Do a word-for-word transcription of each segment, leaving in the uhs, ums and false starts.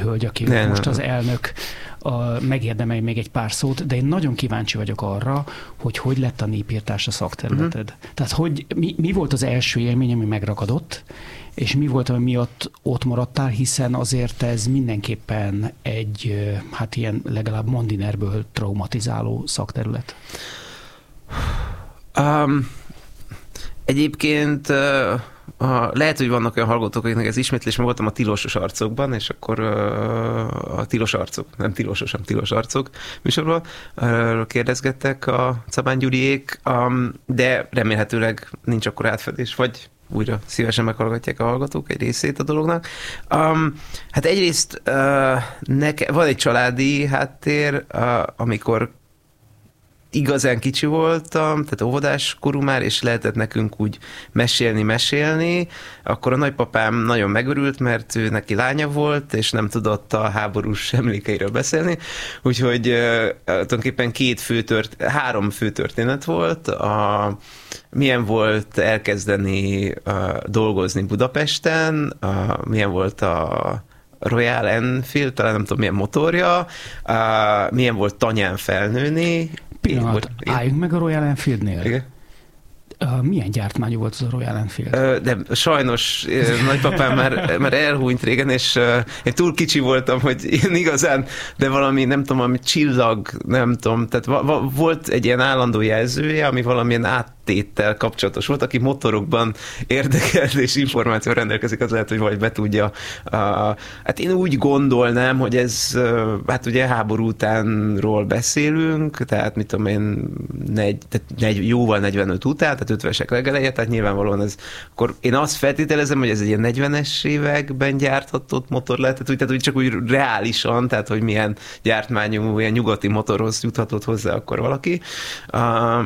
hölgy, aki nem, most nem. az elnök, a, megérdemelj még egy pár szót, de én nagyon kíváncsi vagyok arra, hogy hogy lett a népírtás a szakterületed. Uh-huh. Tehát hogy, mi, mi volt az első élmény, ami megragadott, és mi volt, ami miatt ott maradtál, hiszen azért ez mindenképpen egy, hát ilyen legalább Mandinerből traumatizáló szakterület. Um, egyébként uh, a, lehet, hogy vannak olyan hallgatók, akiknek ez ismétlés, mert voltam a Tilosos arcokban, és akkor uh, a Tilos arcok, nem Tilosos, hanem Tilos arcok műsorban uh, kérdezgettek a Cabán Gyuriék, um, de remélhetőleg nincs akkor átfedés, vagy újra szívesen meghallgatják a hallgatók egy részét a dolognak. Um, hát egyrészt uh, neke, van egy családi háttér, uh, amikor igazán kicsi voltam, tehát óvodás korú már, és lehetett nekünk úgy mesélni, mesélni, akkor a nagypapám nagyon megörült, mert ő neki lánya volt, és nem tudott a háborús emlékeiről beszélni, úgyhogy uh, tulajdonképpen két fő tört, három fő történet volt. A, milyen volt elkezdeni uh, dolgozni Budapesten, uh, milyen volt a Royal Enfield, talán nem tudom milyen motorja, uh, milyen volt tanyán felnőni. Pillanat, álljunk meg a Royal Enfieldnél. Igen? Uh, milyen gyártmányú volt az a Royal Enfield? Uh, de sajnos uh, nagypapám már, már elhúnyt régen, és uh, én túl kicsi voltam, hogy én igazán, de valami, nem tudom, ami csillag, nem tudom, tehát va- va- volt egy ilyen állandó jelzője, ami valamilyen áttéttel kapcsolatos volt, aki motorokban érdekelt és információ rendelkezik, az lehet, hogy vagy be tudja. Uh, hát én úgy gondolnám, hogy ez, uh, hát ugye háború utánról beszélünk, tehát mit tudom én, negy, tehát negy, jóval negyvenöt után, tehát ötvenesek legeleje, tehát nyilvánvalóan ez, akkor én azt feltételezem, hogy ez egy ilyen negyvenes években gyárthatott motor lehetett, úgy, tehát úgy csak úgy reálisan, tehát hogy milyen gyártmányú, ilyen nyugati motorhoz juthatott hozzá akkor valaki. Uh,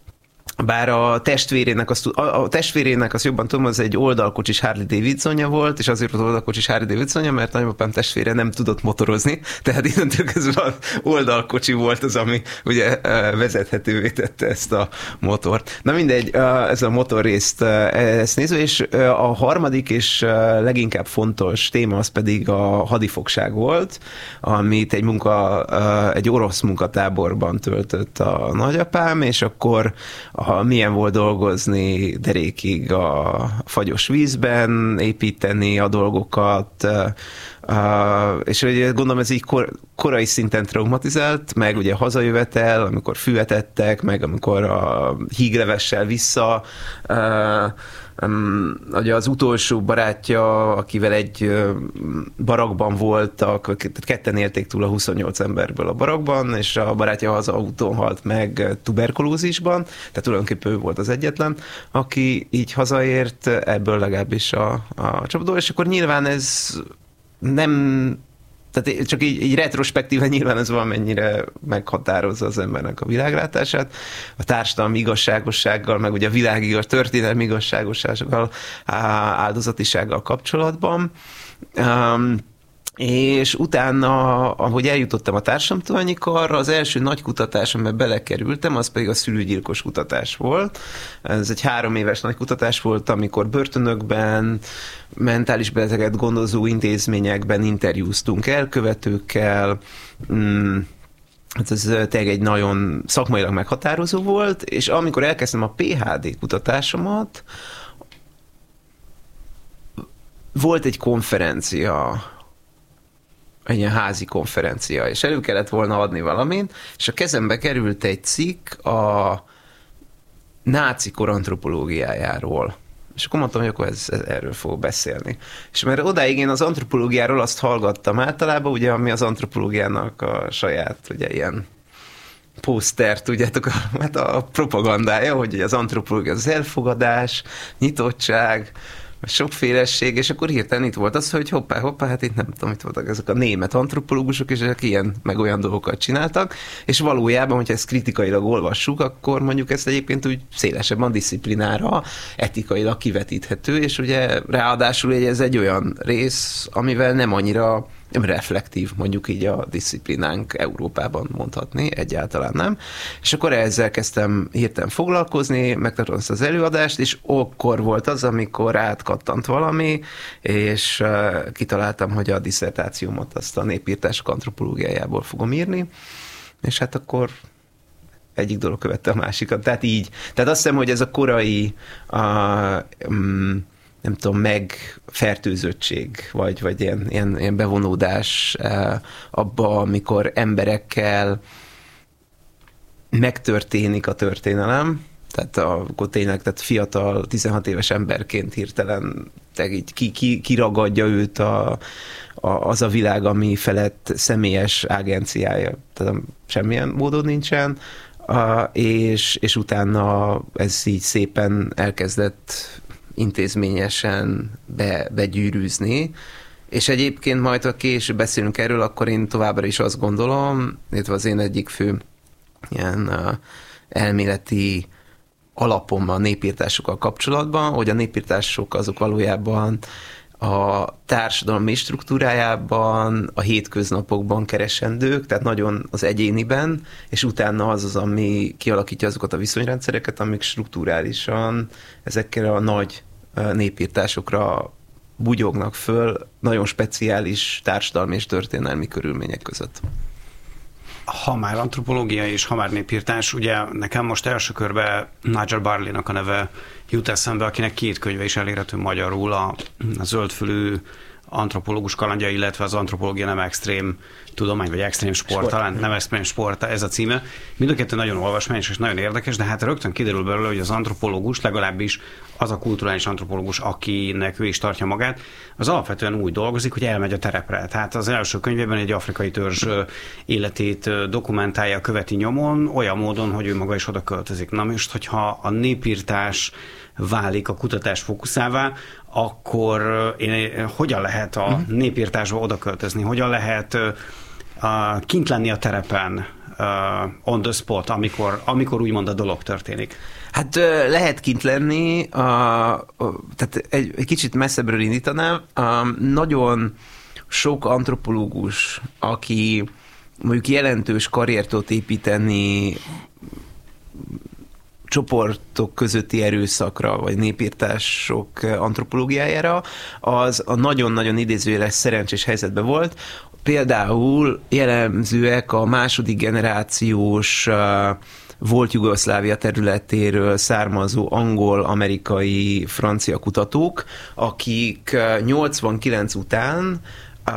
Bár a testvérének, azt, a, a testvérének azt jobban tudom, az egy oldalkocsis Harley Davidsonja volt, és azért volt oldalkocsis Harley Davidsonja, mert nagyapám testvére nem tudott motorozni, tehát innentől kezdve az oldalkocsi volt az, ami ugye vezethetővé tette ezt a motort. Na mindegy, ez a motorrészt ezt nézve, és a harmadik és leginkább fontos téma az pedig a hadifogság volt, amit egy munka, egy orosz munkatáborban töltött a nagyapám, és akkor a, milyen volt dolgozni derékig a fagyos vízben, építeni a dolgokat, Uh, és ugye gondolom ez így kor, korai szinten traumatizált, meg ugye hazajövetel, amikor fületettek, meg amikor a híglevessel vissza, uh, um, ugye az utolsó barátja, akivel egy uh, barakban voltak, ketten élték túl a huszonnyolc emberből a barakban, és a barátja hazautón halt meg tuberkulózisban, tehát tulajdonképpen ő volt az egyetlen, aki így hazaért, ebből legalábbis a, a csapatból, és akkor nyilván ez nem, tehát csak így, így retrospektíven nyilván ez valamennyire meghatározza az embernek a világlátását, a társadalmi igazságossággal, meg ugye a világigaz, történelmi igazságossággal, áldozatisággal kapcsolatban. Um, és utána, ahogy eljutottam a társadalomtudományi karra, az első nagy kutatás, amiben belekerültem, az pedig a szülőgyilkos kutatás volt. Ez egy három éves nagy kutatás volt, amikor börtönökben, mentális beteget gondozó intézményekben interjúztunk elkövetőkkel. Hát ez tényleg egy nagyon szakmailag meghatározó volt, és amikor elkezdtem a pé há dé kutatásomat, volt egy konferencia, egy ilyen házi konferencia, és elő kellett volna adni valamit, és a kezembe került egy cikk a náci kor antropológiájáról. És akkor mondtam, hogy akkor ez, ez, erről fogok beszélni. És mert odáig én az antropológiáról azt hallgattam általában, ugye, ami az antropológiának a saját, ugye, ilyen poszter, tudjátok, a, hát a propagandája, hogy az antropológia az elfogadás, nyitottság, sokfélesség, és akkor hirtelen itt volt az, hogy hoppá, hoppá, hát itt nem tudom, itt voltak ezek a német antropológusok, és ezek ilyen, meg olyan dolgokat csináltak, és valójában, hogyha ezt kritikailag olvassuk, akkor mondjuk ezt egyébként úgy szélesebben diszciplinára, etikailag kivetíthető, és ugye ráadásul ez egy olyan rész, amivel nem annyira reflektív, mondjuk így a disziplinánk Európában mondhatni, egyáltalán nem. És akkor ezzel kezdtem hirtelen foglalkozni, megtartom ezt az előadást, és akkor volt az, amikor átkattant valami, és kitaláltam, hogy a disszertációmat azt a népírtások antropológiájából fogom írni, és hát akkor egyik dolog követte a másikat. Tehát így. Tehát azt hiszem, hogy ez a korai a, um, nem tudom, megfertőzöttség, vagy, vagy ilyen, ilyen, ilyen bevonódás uh, abba, amikor emberekkel megtörténik a történelem, tehát akkor tényleg, tehát fiatal, tizenhat éves emberként hirtelen így ki, ki, kiragadja őt a, a, az a világ, ami felett személyes agenciája, tehát semmilyen módon nincsen, Uh, és, és utána ez így szépen elkezdett intézményesen be, begyűrűzni, és egyébként majd, ha később beszélünk erről, akkor én továbbra is azt gondolom, illetve az én egyik fő ilyen uh, elméleti alapom a népírtásokkal kapcsolatban, hogy a népírtások azok valójában a társadalmi struktúrájában, a hétköznapokban keresendők, tehát nagyon az egyéniben, és utána az az, ami kialakítja azokat a viszonyrendszereket, amik strukturálisan ezekkel a nagy népírtásokra bugyognak föl, nagyon speciális társadalmi és történelmi körülmények között. Ha már antropológia és ha már népírtás, ugye nekem most első körben Nigel Barleynak a neve jut eszembe, akinek két könyve is elérhető magyarul, a, a Zöldfülű antropológus kalandja, illetve az Antropológia nem extrém tudomány, vagy extrém sport, sport. talán nem extrém sport, ez a címe. Mind a kettő nagyon olvasmányos és nagyon érdekes, de hát rögtön kiderül belőle, hogy az antropológus, legalábbis az a kulturális antropológus, akinek ő is tartja magát, az alapvetően úgy dolgozik, hogy elmegy a terepre. Tehát az első könyvében egy afrikai törzs életét dokumentálja, követi nyomon, olyan módon, hogy ő maga is oda költözik. Na most, hogyha a népírtás válik a kutatás fókuszává, akkor én, hogyan lehet a népírtásba oda költözni? Hogyan lehet uh, kint lenni a terepen, uh, on the spot, amikor, amikor úgymond a dolog történik? Hát lehet kint lenni, a, a, tehát egy, egy kicsit messzebbről indítanám. A, nagyon sok antropológus, aki mondjuk jelentős karriert tud építeni csoportok közötti erőszakra, vagy népírtások antropológiájára, az a nagyon-nagyon idézőjeles szerencsés helyzetben volt. Például jellemzőek a második generációs uh, volt Jugoszlávia területéről származó angol, amerikai, francia kutatók, akik nyolcvankilenc után uh,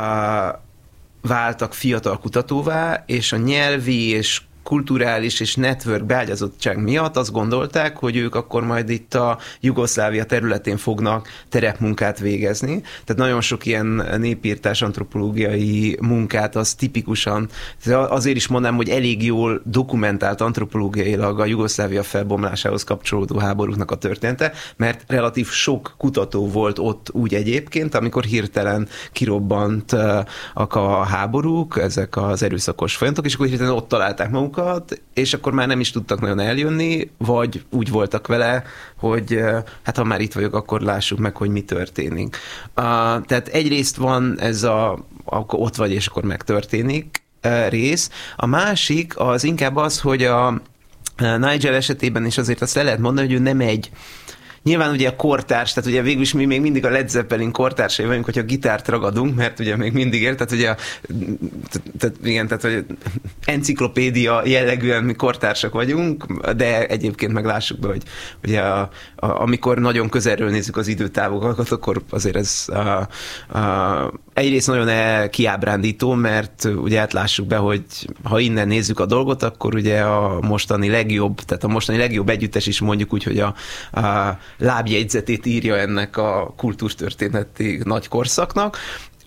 váltak fiatal kutatóvá, és a nyelvi és kulturális és network beágyazottság miatt azt gondolták, hogy ők akkor majd itt a Jugoszlávia területén fognak terepmunkát végezni. Tehát nagyon sok ilyen népírtás antropológiai munkát az tipikusan, azért is mondanám, hogy elég jól dokumentált antropológiailag a Jugoszlávia felbomlásához kapcsolódó háborúknak a története, mert relatív sok kutató volt ott úgy egyébként, amikor hirtelen kirobbant a háborúk, ezek az erőszakos folyamatok, és akkor hirtelen ott találták magukat, és akkor már nem is tudtak nagyon eljönni, vagy úgy voltak vele, hogy hát ha már itt vagyok, akkor lássuk meg, hogy mi történik. Uh, tehát egyrészt van ez a, akkor ott vagy, és akkor megtörténik uh, rész. A másik az inkább az, hogy a Nigel esetében is azért azt el lehet mondani, hogy ő nem egy nyilván ugye a kortárs, tehát ugye végül is mi még mindig a Led Zeppelin kortársai vagyunk, hogyha gitárt ragadunk, mert ugye még mindig ér, tehát ugye tehát, igen, tehát hogy enciklopédia jellegűen mi kortársak vagyunk, de egyébként meglássuk be, hogy ugye a, a, amikor nagyon közelről nézzük az időtávokat, akkor azért ez a, a, egyrészt nagyon kiábrándító, mert ugye átlássuk be, hogy ha innen nézzük a dolgot, akkor ugye a mostani legjobb, tehát a mostani legjobb együttes is mondjuk úgy, hogy a, a lábjegyzetét írja ennek a kultúrtörténeti nagy korszaknak.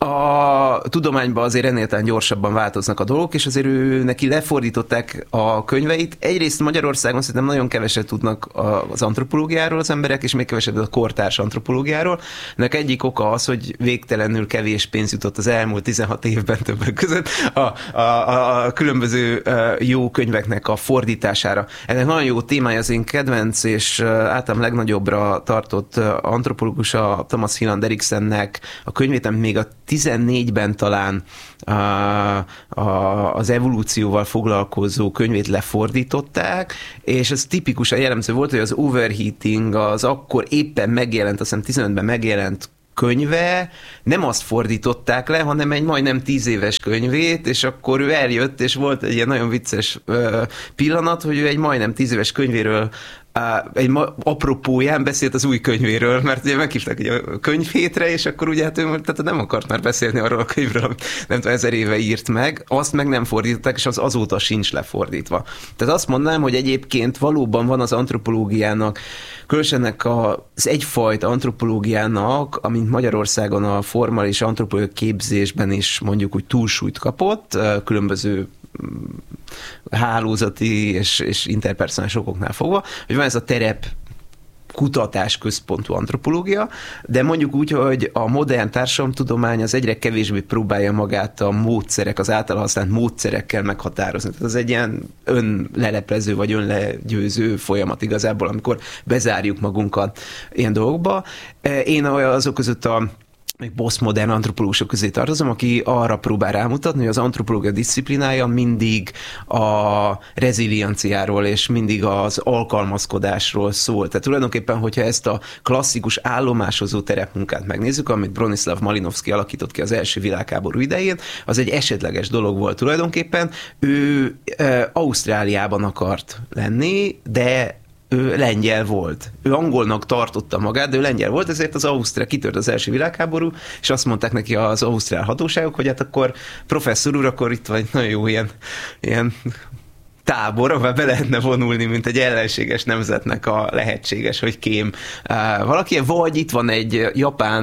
A tudományban azért ennél talán gyorsabban változnak a dolgok, és azért ő neki lefordították a könyveit. Egyrészt Magyarországon szerintem nagyon keveset tudnak az antropológiáról az emberek, és még kevesebb a kortárs antropológiáról. Ennek egyik oka az, hogy végtelenül kevés pénz jutott az elmúlt tizenhat évben többek között a, a, a különböző jó könyveknek a fordítására. Ennek nagyon jó témája az én kedvenc, és általában legnagyobbra tartott antropológus, a Thomas Hillard Eriksennek a könyvét, amit még a tizennégyben talán a, a, az evolúcióval foglalkozó könyvét lefordították, és ez tipikusan jellemző volt, hogy az Overheating, az akkor éppen megjelent, azt hiszem tizenötben megjelent könyve, nem azt fordították le, hanem egy majdnem tíz éves könyvét, és akkor ő eljött, és volt egy ilyen nagyon vicces ö, pillanat, hogy ő egy majdnem tíz éves könyvéről egy apropóján beszélt az új könyvéről, mert ugye meghívták ugye a könyvhétre, és akkor ugye hát ő tehát nem akart már beszélni arról a könyvről, amit nem tudom, ezer éve írt meg, azt meg nem fordították, és az azóta sincs lefordítva. Tehát azt mondanám, hogy egyébként valóban van az antropológiának, különösen az egyfajta antropológiának, amint Magyarországon a formális antropológiai képzésben is mondjuk úgy túlsúlyt kapott, különböző hálózati és, és interpersonális okoknál fogva, hogy van ez a terep kutatás központú antropológia, de mondjuk úgy, hogy a modern társadalomtudomány az egyre kevésbé próbálja magát a módszerek, az általa használt módszerekkel meghatározni. Tehát ez egy ilyen önleleplező vagy önlegyőző folyamat igazából, amikor bezárjuk magunkat ilyen dolgokba. Én azok között a még posztmodern antropológusok közé tartozom, aki arra próbál rámutatni, hogy az antropológia diszciplinája mindig a rezilienciáról és mindig az alkalmazkodásról szól. Tehát tulajdonképpen, hogyha ezt a klasszikus állomásozó terepmunkát megnézzük, amit Bronislaw Malinowski alakított ki az első világháború idején, az egy esetleges dolog volt tulajdonképpen. Ő e, Ausztráliában akart lenni, de ő lengyel volt. Ő angolnak tartotta magát, de ő lengyel volt, ezért az ausztrál kitört az első világháború, és azt mondták neki az ausztrál hatóságok, hogy hát akkor professzor úr, akkor itt van egy nagyon jó ilyen, ilyen tábor, ahol be lehetne vonulni, mint egy ellenséges nemzetnek a lehetséges, hogy kém valaki, vagy itt van egy japán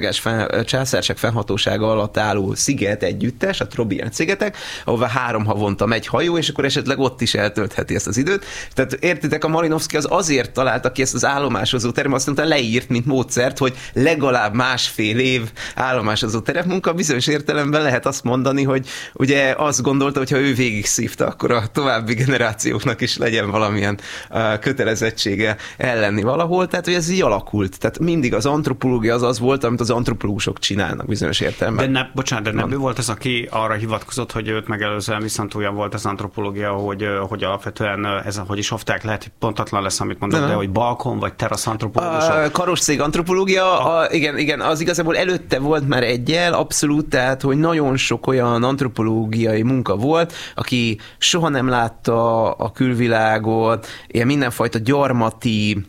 császárság fennhatósága alatt álló sziget együttes, a Trobriand szigetek, ahova három havonta megy hajó, és akkor esetleg ott is eltöltheti ezt az időt. Tehát értitek, a Malinowski az azért találta ki ezt az állomásozó terem, azt mondta, leírt, mint módszert, hogy legalább másfél év állomásozó terepmunka, bizonyos értelemben lehet azt mondani, hogy ugye azt gondolta, hogy ha ő végig szívta, akkor a további generációknak is legyen valamilyen uh, kötelezettsége ellenni valahol, tehát hogy ez így alakult. Tehát mindig az antropológia az az volt, amit az antropológusok csinálnak bizonyos értelemben. De ne, bocsánat, de nem ő volt az, aki arra hivatkozott, hogy őt megelőzően viszont olyan volt az antropológia, hogy, hogy alapvetően ez, hogy is hívták, lehet, hogy pontatlan lesz, amit mondod, de, de hogy balkon vagy terasz antropológusok. A karosszék antropológia, a... A, igen, igen, az igazából előtte volt már egyel, abszolút, tehát, hogy nagyon sok olyan antropológiai munka volt, aki soha nem lát a külvilágot, ilyen mindenfajta gyarmati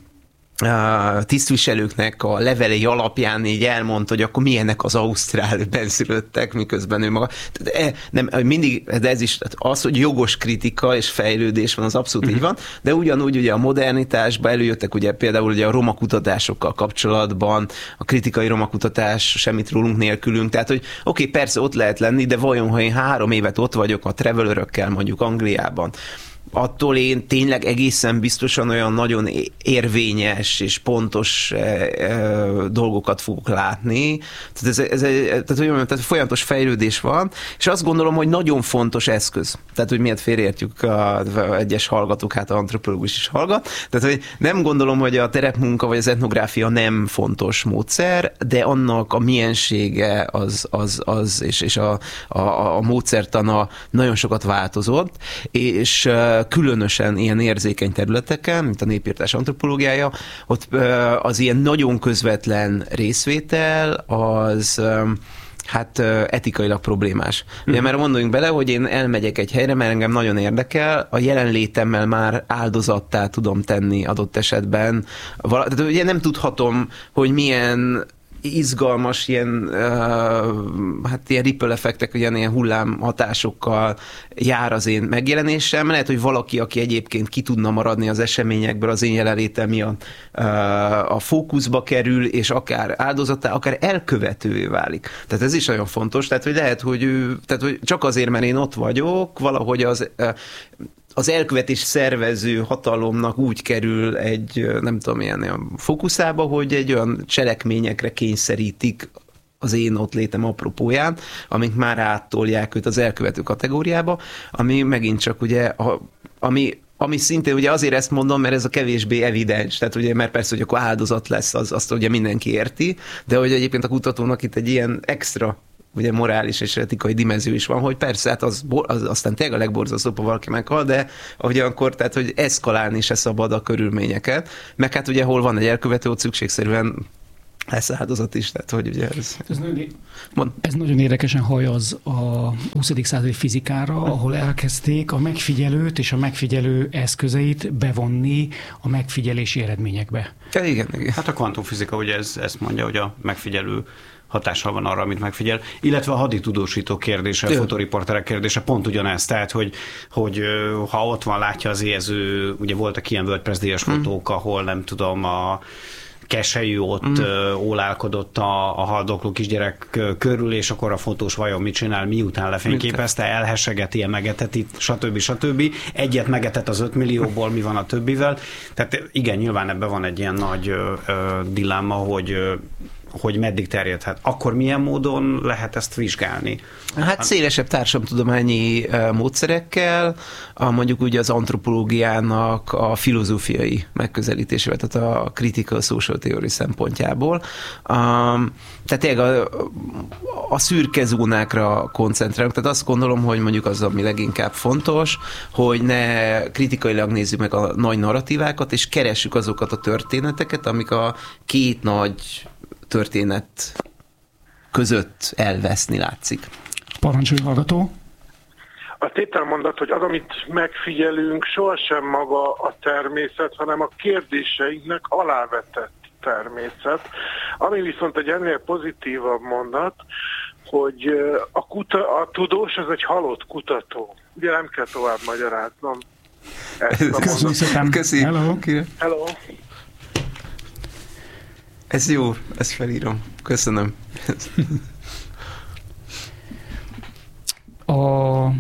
tisztviselőknek a levelei alapján így elmondta, hogy akkor milyenek az ausztrál benszülöttek, miközben ő maga. De, nem, mindig, de ez is az, hogy jogos kritika és fejlődés van, az abszolút uh-huh. így van, de ugyanúgy ugye a modernitásban előjöttek ugye például ugye a roma kutatásokkal kapcsolatban, a kritikai roma kutatás, semmit rólunk nélkülünk, tehát hogy oké, okay, persze ott lehet lenni, de vajon, ha én három évet ott vagyok a travelerökkel mondjuk Angliában, attól én tényleg egészen biztosan olyan nagyon érvényes és pontos e, e, dolgokat fogok látni. Tehát, ez, ez, ez, tehát, hogy mondjam, tehát folyamatos fejlődés van, és azt gondolom, hogy nagyon fontos eszköz. Tehát, hogy miért félreértjük a, a egyes hallgatók, hát a antropológus is hallgat. Tehát, hogy nem gondolom, hogy a terepmunka vagy az etnográfia nem fontos módszer, de annak a miensége az, az, az és, és a, a, a módszertana nagyon sokat változott, és különösen ilyen érzékeny területeken, mint a népírtás antropológiája, ott az ilyen nagyon közvetlen részvétel az hát etikailag problémás. Hmm. Ugye, mert gondoljunk bele, hogy én elmegyek egy helyre, mert engem nagyon érdekel, a jelenlétemmel már áldozattá tudom tenni adott esetben. Tehát ugye nem tudhatom, hogy milyen izgalmas ilyen, uh, hát ilyen ripple effektek, ilyen, ilyen hullám hatásokkal jár az én megjelenésem. Lehet, hogy valaki, aki egyébként ki tudna maradni az eseményekből az én jelenlétem miatt uh, a fókuszba kerül, és akár áldozatá, akár elkövetővé válik. Tehát ez is nagyon fontos. Tehát, hogy lehet, hogy, ő, tehát, hogy csak azért, mert én ott vagyok, valahogy az uh, az elkövetés szervező hatalomnak úgy kerül egy, nem tudom, ilyen, ilyen fókuszába, hogy egy olyan cselekményekre kényszerítik az én ott létem apropóján, amik már áttolják őt az elkövető kategóriába, ami megint csak ugye, a, ami Ami szintén ugye azért ezt mondom, mert ez a kevésbé evidens, tehát ugye, mert persze, hogy akkor áldozat lesz, az, azt ugye mindenki érti, de hogy egyébként a kutatónak itt egy ilyen extra ugye morális és etikai dimenzió is van, hogy persze, hát az, az aztán tényleg a legborzasztóbb, ha valaki meghal, de ugyanakkor, tehát, hogy eszkalálni se szabad a körülményeket, meg hát ugye hol van egy elkövető, ott szükségszerűen lesz áldozat is, tehát hogy ugye ez... Ez nagyon, ez nagyon érdekesen hajaz a huszadik századi fizikára, ahol elkezdték a megfigyelőt és a megfigyelő eszközeit bevonni a megfigyelési eredményekbe. Ja, igen, igen. Hát a kvantumfizika ugye ez, ezt mondja, hogy a megfigyelő hatással van arra, amit megfigyel, illetve a haditudósító kérdése, a fotoriporterek kérdése pont ugyanez, tehát, hogy, hogy ha ott van, látja az éjező, ugye voltak ilyen WordPress díjas hmm. fotók, ahol nem tudom, a Keselyű ott mm. ólálkodott a, a haldokló kisgyerek körül, és akkor a fotós vajon mit csinál, miután lefényképezte, elhessegeti, megeteti, stb. stb. Egyet megetett az öt millióból, mi van a többivel. Tehát igen, nyilván ebben van egy ilyen nagy ö, ö, dilemma, hogy ö, hogy meddig terjedhet. Akkor milyen módon lehet ezt vizsgálni? Hát szélesebb társadalomtudományi módszerekkel, a, mondjuk ugye az antropológiának a filozófiai megközelítésével, tehát a critical social theory szempontjából. Um, tehát tényleg a, a szürke zónákra koncentrálunk, tehát azt gondolom, hogy mondjuk az, ami leginkább fontos, hogy ne kritikailag nézzük meg a nagy narratívákat, és keressük azokat a történeteket, amik a két nagy történet között elveszni látszik. Parancsolj, hallgató! A tételmondat, hogy az, amit megfigyelünk, sohasem maga a természet, hanem a kérdéseinknek alávetett természet. Ami viszont egy ennél pozitívabb mondat, hogy a, kuta, a tudós az egy halott kutató. Ugye nem kell tovább magyaráznom. Köszönöm szépen! Köszi. Hello! Hello! Ez jó, ezt felírom. Köszönöm. A...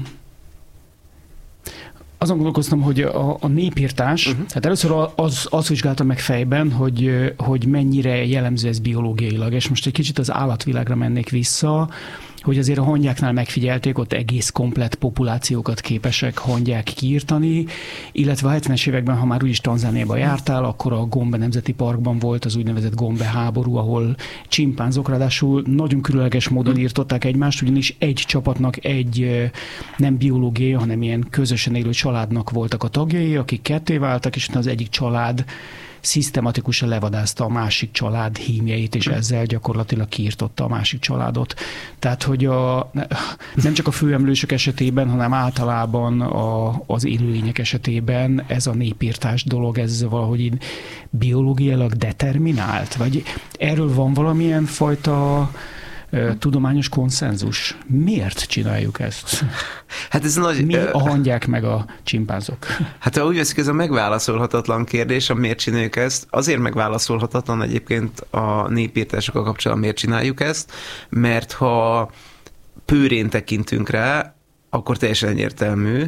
Azon gondolkoztam, hogy a, a népírtás, uh-huh. tehát először az, azt vizsgáltam meg fejben, hogy, hogy mennyire jellemző ez biológiailag, és most egy kicsit az állatvilágra mennék vissza, hogy azért a hangyáknál megfigyelték, ott egész komplett populációkat képesek hangyák kiírtani, illetve a hetvenes években, ha már úgyis Tanzániában jártál, akkor a Gombe Nemzeti Parkban volt az úgynevezett Gombe háború, ahol csimpánzok ráadásul nagyon különleges módon írtották egymást, ugyanis egy csapatnak egy nem biológiai, hanem ilyen közösen élő családnak voltak a tagjai, akik ketté váltak, és az egyik család szisztematikusan levadázta a másik család hímjeit, és ezzel gyakorlatilag kiirtotta a másik családot. Tehát, hogy a, nem csak a főemlősök esetében, hanem általában a, az élőlények esetében ez a népírtás dolog, ez valahogy így biológiailag determinált? Vagy erről van valamilyen fajta tudományos konszenzus? Miért csináljuk ezt? Hát ez nagy... Mi a hangyák meg a csimpánzok? Hát ha úgy veszik, ez a megválaszolhatatlan kérdés, miért csináljuk ezt. Azért megválaszolhatatlan egyébként a népírtásokkal kapcsolatban, miért csináljuk ezt, mert ha pőrén tekintünk rá, akkor teljesen egyértelmű,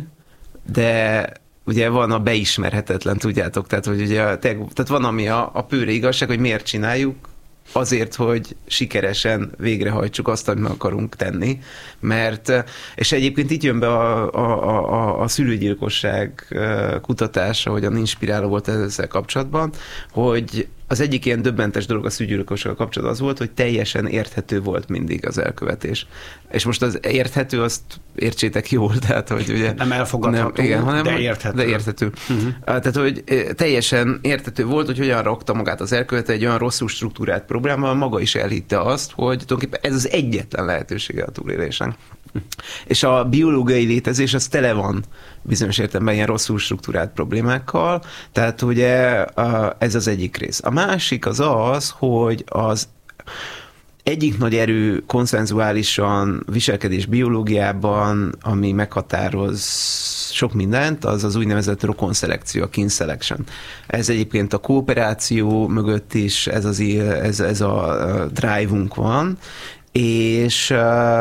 de ugye van a beismerhetetlen, tudjátok, tehát, hogy ugye, tehát van ami a, a pőre igazság, hogy miért csináljuk, azért, hogy sikeresen végrehajtsuk azt, amit meg akarunk tenni, mert, és egyébként itt jön be a, a, a, a szülőgyilkosság kutatása, hogyan inspiráló volt ezzel kapcsolatban, hogy az egyik ilyen döbbentes dolog a szülőgyilkossággal kapcsolatban az volt, hogy teljesen érthető volt mindig az elkövetés. És most az érthető, azt értsétek jól, tehát, hogy ugye... Nem elfogadható, nem, igen, hanem, de érthető. De érthető. Uh-huh. Tehát, hogy teljesen érthető volt, hogy hogyan rakta magát az elkövető egy olyan rosszul struktúrált problémával, maga is elhitte azt, hogy tulajdonképpen ez az egyetlen lehetősége a túlélésnek. És a biológiai létezés az tele van bizonyos értelemben ilyen rosszul struktúrált problémákkal, tehát ugye ez az egyik rész. A másik az az, hogy az egyik nagy erő konszenzuálisan viselkedés biológiában, ami meghatároz sok mindent, az az úgynevezett rokonszelekció, a kin selection. Ez egyébként a kooperáció mögött is ez, az, ez, ez a drive-unk van, és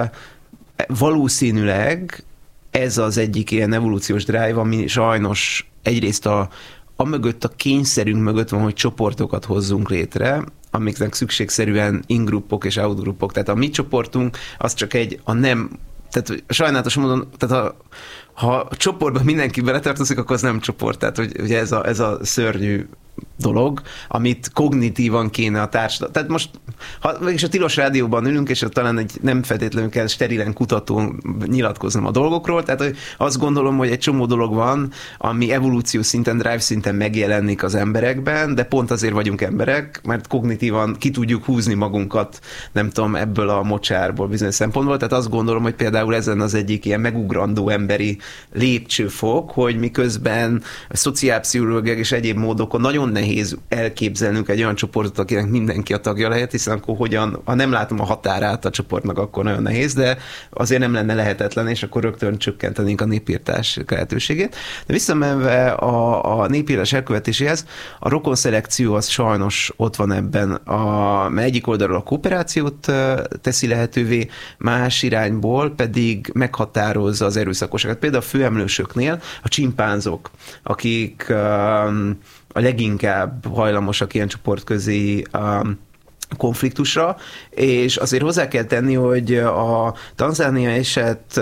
valószínűleg ez az egyik ilyen evolúciós drive, ami sajnos egyrészt a, a mögött, a kényszerünk mögött van, hogy csoportokat hozzunk létre, amiknek szükségszerűen in-grupok és out-grupok. Tehát a mi csoportunk az csak egy, a nem, tehát sajnálatos módon, tehát a ha a csoportban mindenki beletartozik, akkor az nem csoport. Tehát hogy ugye ez a, ez a szörnyű dolog, amit kognitívan kéne a társadalom. Tehát most, ha mégis a Tilos Rádióban ülünk, és talán egy nem feltétlenül kell sterilen kutatón nyilatkoznom a dolgokról, tehát hogy azt gondolom, hogy egy csomó dolog van, ami evolúció szinten, drive szinten megjelenik az emberekben, de pont azért vagyunk emberek, mert kognitívan ki tudjuk húzni magunkat, nem tudom, ebből a mocsárból bizonyos szempontból. Tehát azt gondolom, hogy például ezen az egyik ilyen megugrandó emberi lépcsőfok, hogy miközben a szociálpszichológiák és egyéb módokon nagyon nehéz elképzelnünk egy olyan csoportot, akinek mindenki a tagja lehet, hiszen akkor hogyan, ha nem látom a határát a csoportnak, akkor nagyon nehéz, de azért nem lenne lehetetlen, és akkor rögtön csökkentenénk a népírtás lehetőségét. De visszamenve a, a népírtás elkövetéséhez, a rokonszelekció az sajnos ott van ebben. A, egyik oldalról a kooperációt teszi lehetővé, más irányból pedig meghatározza az erőszakosokat. Például a főemlősöknél a csimpánzok, akik a leginkább hajlamosak ilyen csoportközi um, konfliktusra, és azért hozzá kell tenni, hogy a Tanzánia eset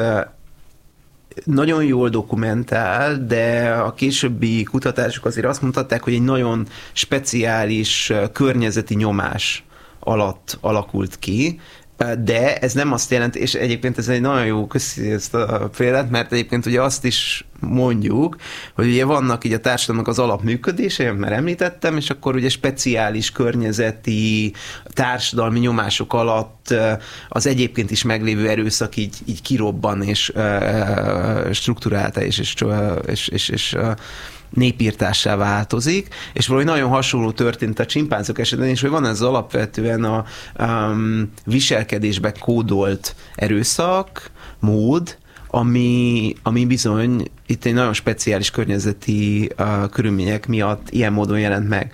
nagyon jól dokumentál, de a későbbi kutatások azért azt mutatták, hogy egy nagyon speciális környezeti nyomás alatt alakult ki, de ez nem azt jelenti, és egyébként ez egy nagyon jó, köszi ezt a példát, mert egyébként ugye azt is mondjuk, hogy ugye vannak így a társadalomnak az alapműködése, mert említettem, és akkor ugye speciális környezeti, társadalmi nyomások alatt az egyébként is meglévő erőszak így, így kirobban, és uh, struktúrálta, és, és, és, és, és uh, népírtássá változik, és valahogy nagyon hasonló történt a csimpánzok esetben, és hogy van ez alapvetően a um, viselkedésbe kódolt erőszak, mód, ami, ami bizony itt egy nagyon speciális környezeti uh, körülmények miatt ilyen módon jelent meg.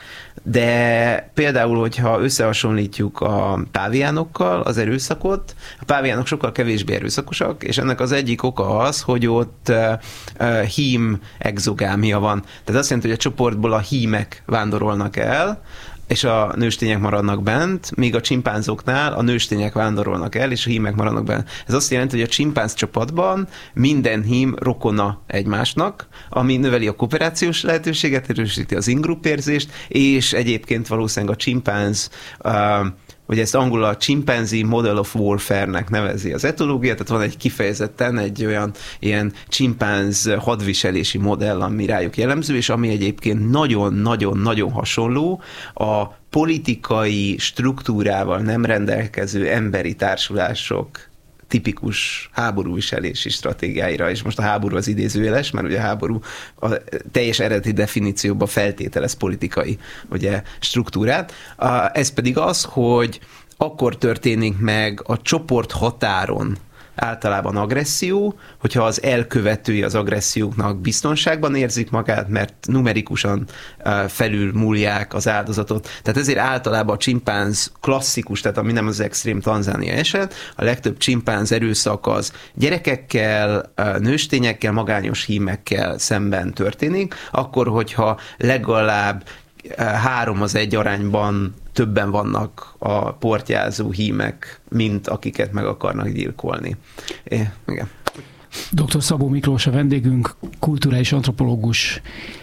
De például, hogyha összehasonlítjuk a páviánokkal az erőszakot, a páviánok sokkal kevésbé erőszakosak, és ennek az egyik oka az, hogy ott uh, uh, hím exogámia van. Tehát azt jelenti, hogy a csoportból a hímek vándorolnak el, és a nőstények maradnak bent, míg a csimpánzoknál a nőstények vándorolnak el, és a hímek maradnak bent. Ez azt jelenti, hogy a csimpánz csapatban minden hím rokona egymásnak, ami növeli a kooperációs lehetőséget, erősíti az in-group érzést, és egyébként valószínűleg a csimpánz, uh, hogy ezt angolul a Chimpanzee Model of Warfare-nek nevezi az etológia, tehát van egy kifejezetten egy olyan ilyen csimpánz hadviselési modell, ami rájuk jellemző, és ami egyébként nagyon-nagyon-nagyon hasonló a politikai struktúrával nem rendelkező emberi társulások tipikus háborúviselési stratégiáira, és most a háború az idézőjeles, mert ugye a háború a teljes eredeti definícióban feltételez politikai ugye, struktúrát. Ez pedig az, hogy akkor történik meg a csoport határon általában agresszió, hogyha az elkövetői az agresszióknak biztonságban érzik magát, mert numerikusan felül múlják az áldozatot. Tehát ezért általában a csimpánz klasszikus, tehát ami nem az extrém Tanzánia eset, a legtöbb csimpánz erőszak az gyerekekkel, nőstényekkel, magányos hímekkel szemben történik, akkor, hogyha legalább három az egy arányban többen vannak a portyázó hímek, mint akiket meg akarnak gyilkolni. É, igen. doktor Szabó Miklós a vendégünk, kulturális antropológus,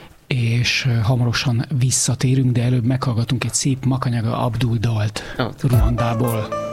és hamarosan visszatérünk, de előbb meghallgatunk egy szép Makanyaga Abdul dalt Ruandából.